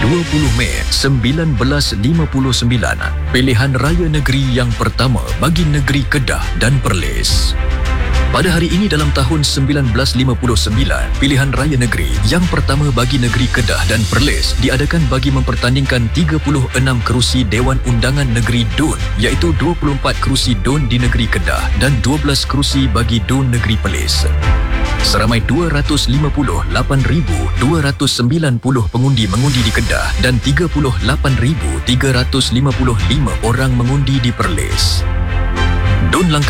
20 Mei 1959, pilihan raya negeri yang pertama bagi negeri Kedah dan Perlis. Pada hari ini dalam tahun 1959, pilihan raya negeri yang pertama bagi negeri Kedah dan Perlis diadakan bagi mempertandingkan 36 kerusi Dewan Undangan Negeri Dun, iaitu 24 kerusi Dun di negeri Kedah dan 12 kerusi bagi Dun negeri Perlis. Seramai 258,290 pengundi mengundi di Kedah dan 38,355 orang mengundi di Perlis. Dun langkah